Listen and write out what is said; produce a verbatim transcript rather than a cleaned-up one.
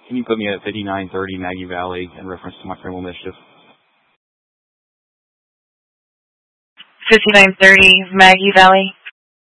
Can you put me at fifty-nine thirty Maggie Valley in reference to my criminal mischief? fifty-nine thirty Maggie Valley.